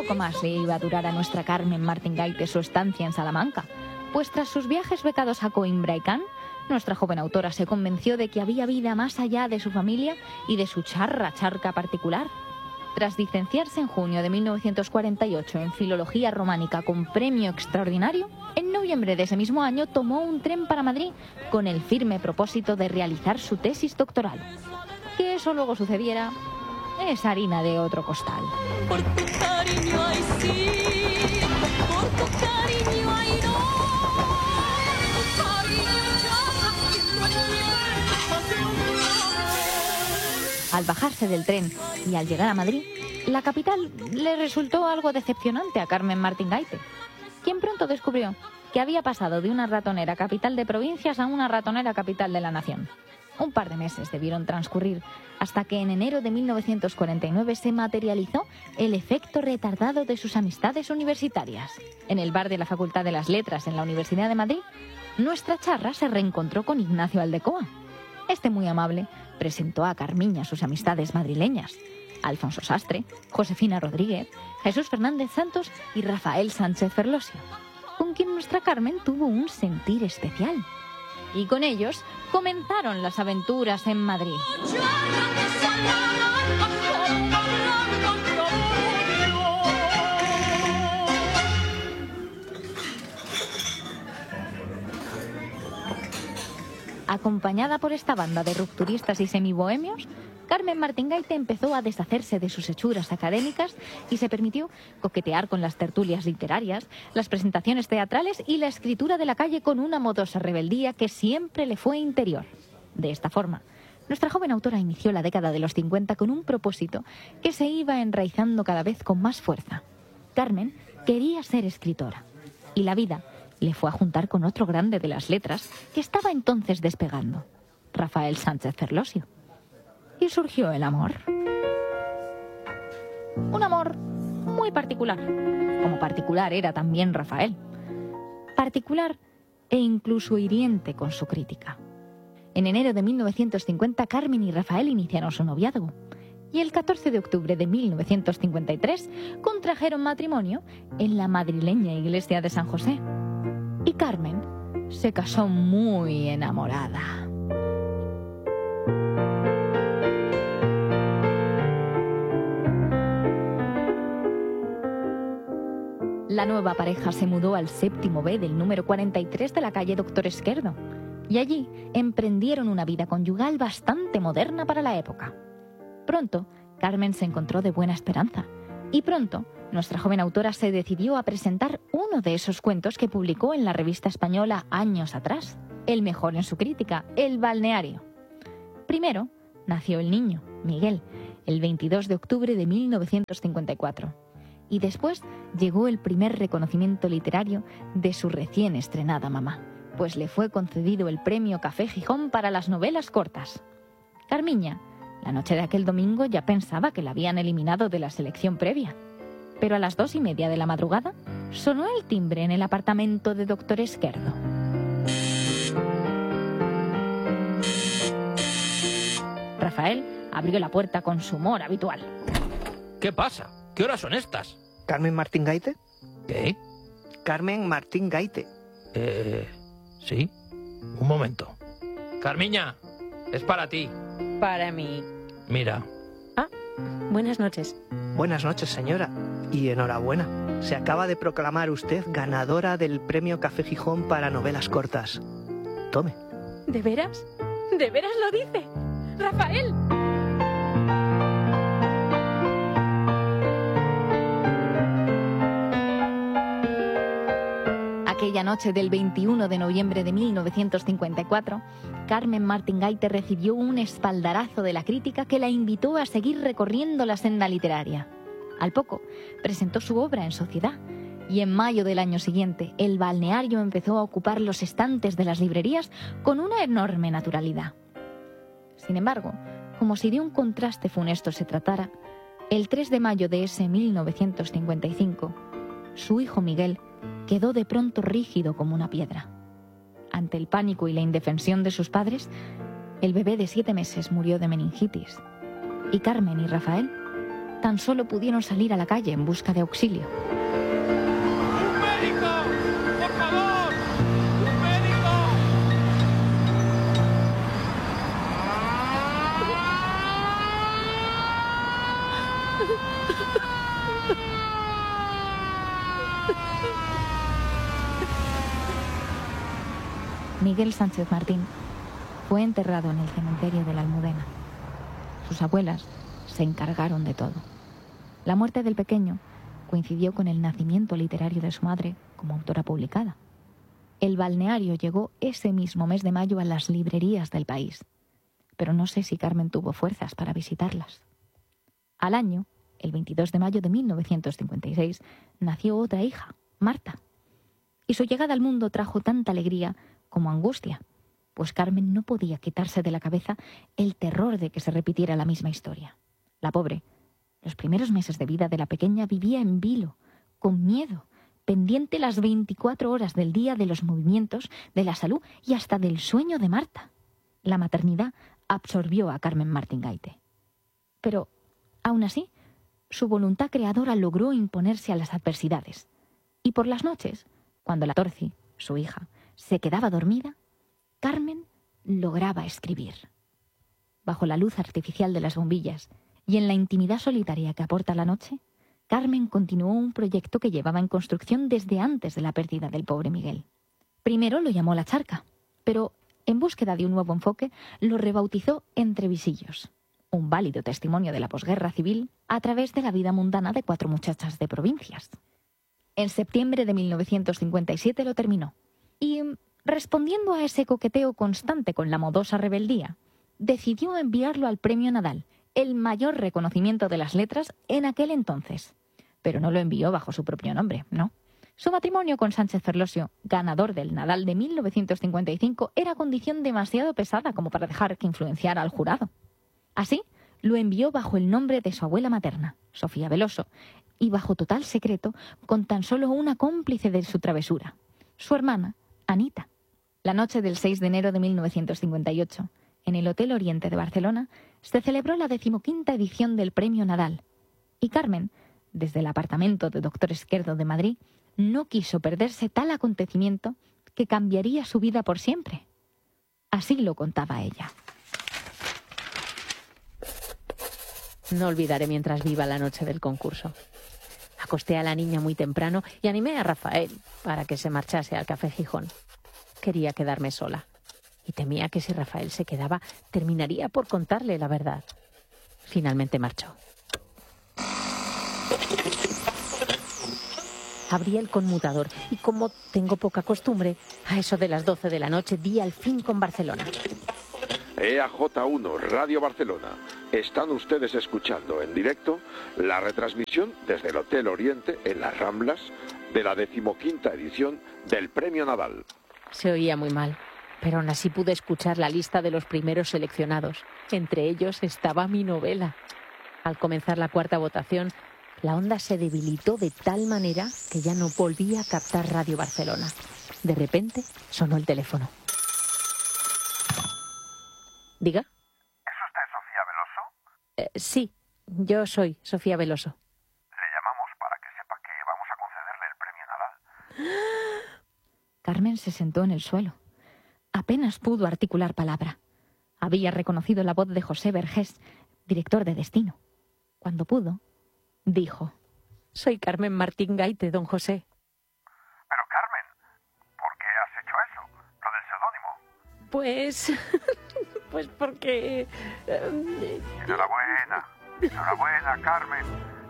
Poco más le iba a durar a nuestra Carmen Martín Gaite su estancia en Salamanca, pues tras sus viajes becados a Coimbra y Cannes, nuestra joven autora se convenció de que había vida más allá de su familia y de su charca particular. Tras licenciarse en junio de 1948 en Filología Románica con premio extraordinario, en noviembre de ese mismo año tomó un tren para Madrid con el firme propósito de realizar su tesis doctoral. Que eso luego sucediera es harina de otro costal. Por tu cariño ay sí, por tu cariño ay no. Al bajarse del tren y al llegar a Madrid, la capital le resultó algo decepcionante a Carmen Martín Gaite, quien pronto descubrió que había pasado de una ratonera capital de provincias a una ratonera capital de la nación. Un par de meses debieron transcurrir hasta que en enero de 1949 se materializó el efecto retardado de sus amistades universitarias. En el bar de la Facultad de las Letras en la Universidad de Madrid, nuestra charra se reencontró con Ignacio Aldecoa. Este, muy amable, presentó a Carmiña sus amistades madrileñas: Alfonso Sastre, Josefina Rodríguez, Jesús Fernández Santos y Rafael Sánchez Ferlosio, con quien nuestra Carmen tuvo un sentir especial. Y con ellos comenzaron las aventuras en Madrid. Acompañada por esta banda de rupturistas y semibohemios, Carmen Martín Gaite empezó a deshacerse de sus hechuras académicas y se permitió coquetear con las tertulias literarias, las presentaciones teatrales y la escritura de la calle con una modosa rebeldía que siempre le fue interior. De esta forma, nuestra joven autora inició la década de los 50 con un propósito que se iba enraizando cada vez con más fuerza. Carmen quería ser escritora, y la vida le fue a juntar con otro grande de las letras que estaba entonces despegando, Rafael Sánchez Ferlosio. Y surgió el amor. Un amor muy particular, como particular era también Rafael. Particular e incluso hiriente con su crítica. En enero de 1950, Carmen y Rafael iniciaron su noviazgo. Y el 14 de octubre de 1953 contrajeron matrimonio en la madrileña iglesia de San José. Y Carmen se casó muy enamorada. La nueva pareja se mudó al séptimo B del número 43 de la calle Doctor Esquerdo, y allí emprendieron una vida conyugal bastante moderna para la época. Pronto, Carmen se encontró de buena esperanza, y pronto nuestra joven autora se decidió a presentar uno de esos cuentos que publicó en la revista española años atrás, el mejor en su crítica, El balneario. Primero nació el niño, Miguel, el 22 de octubre de 1954. Y después llegó el primer reconocimiento literario de su recién estrenada mamá, pues le fue concedido el premio Café Gijón para las novelas cortas. Carmiña, la noche de aquel domingo, ya pensaba que la habían eliminado de la selección previa. Pero a las 2:30 de la madrugada sonó el timbre en el apartamento de Doctor Esquerdo. Rafael abrió la puerta con su humor habitual. ¿Qué pasa? ¿Qué horas son estas? ¿Carmen Martín Gaite? ¿Qué? Carmen Martín Gaite. Sí. Un momento. Carmiña, es para ti. Para mí. Mira. Ah, buenas noches. Buenas noches, señora. Y enhorabuena. Se acaba de proclamar usted ganadora del premio Café Gijón para novelas cortas. Tome. ¿De veras? ¿De veras lo dice? ¡Rafael! Aquella noche del 21 de noviembre de 1954, Carmen Martín Gaite recibió un espaldarazo de la crítica que la invitó a seguir recorriendo la senda literaria. Al poco, presentó su obra en sociedad, y en mayo del año siguiente, El balneario empezó a ocupar los estantes de las librerías con una enorme naturalidad. Sin embargo, como si de un contraste funesto se tratara, el 3 de mayo de ese 1955, su hijo Miguel quedó de pronto rígido como una piedra. Ante el pánico y la indefensión de sus padres, el bebé de 7 meses murió de meningitis, y Carmen y Rafael tan solo pudieron salir a la calle en busca de auxilio. ¡Un médico! ¡Por favor! ¡Un médico! Miguel Sánchez Martín fue enterrado en el cementerio de la Almudena. Sus abuelas se encargaron de todo. La muerte del pequeño coincidió con el nacimiento literario de su madre como autora publicada. El balneario llegó ese mismo mes de mayo a las librerías del país, pero no sé si Carmen tuvo fuerzas para visitarlas. Al año, el 22 de mayo de 1956, nació otra hija, Marta. Y su llegada al mundo trajo tanta alegría como angustia, pues Carmen no podía quitarse de la cabeza el terror de que se repitiera la misma historia. La pobre, los primeros meses de vida de la pequeña vivía en vilo, con miedo, pendiente las 24 horas del día de los movimientos, de la salud y hasta del sueño de Marta. La maternidad absorbió a Carmen Martín Gaite. Pero, aún así, su voluntad creadora logró imponerse a las adversidades. Y por las noches, cuando la Torci, su hija, se quedaba dormida, Carmen lograba escribir. Bajo la luz artificial de las bombillas y en la intimidad solitaria que aporta la noche, Carmen continuó un proyecto que llevaba en construcción desde antes de la pérdida del pobre Miguel. Primero lo llamó La Charca, pero en búsqueda de un nuevo enfoque lo rebautizó Entre Visillos, un válido testimonio de la posguerra civil a través de la vida mundana de 4 muchachas de provincias. En septiembre de 1957 lo terminó y, respondiendo a ese coqueteo constante con la modosa rebeldía, decidió enviarlo al Premio Nadal, el mayor reconocimiento de las letras en aquel entonces. Pero no lo envió bajo su propio nombre, no. Su matrimonio con Sánchez Ferlosio, ganador del Nadal de 1955, era condición demasiado pesada como para dejar que influenciara al jurado. Así, lo envió bajo el nombre de su abuela materna, Sofía Veloso, y bajo total secreto, con tan solo una cómplice de su travesura, su hermana, Anita. La noche del 6 de enero de 1958, en el Hotel Oriente de Barcelona, se celebró la 15ª edición del Premio Nadal. Y Carmen, desde el apartamento de Doctor Esquerdo de Madrid, no quiso perderse tal acontecimiento que cambiaría su vida por siempre. Así lo contaba ella. No olvidaré mientras viva la noche del concurso. Acosté a la niña muy temprano y animé a Rafael para que se marchase al Café Gijón. Quería quedarme sola y temía que si Rafael se quedaba, terminaría por contarle la verdad. Finalmente marchó. Abrí el conmutador y, como tengo poca costumbre, a eso de las 12 de la noche di al fin con Barcelona. EAJ1 Radio Barcelona. Están ustedes escuchando en directo la retransmisión desde el Hotel Oriente en Las Ramblas de la 15ª edición del Premio Nadal. Se oía muy mal, pero aún así pude escuchar la lista de los primeros seleccionados. Entre ellos estaba mi novela. Al comenzar la 4ª votación, la onda se debilitó de tal manera que ya no volvía a captar Radio Barcelona. De repente sonó el teléfono. ¿Diga? ¿Es usted Sofía Veloso? Sí, yo soy Sofía Veloso. Le llamamos para que sepa que vamos a concederle el Premio Nadal. Carmen se sentó en el suelo. Apenas pudo articular palabra. Había reconocido la voz de José Vergés, director de Destino. Cuando pudo, dijo: Soy Carmen Martín Gaite, don José. Pero Carmen, ¿por qué has hecho eso? Lo del seudónimo. Pues porque... Enhorabuena, Carmen.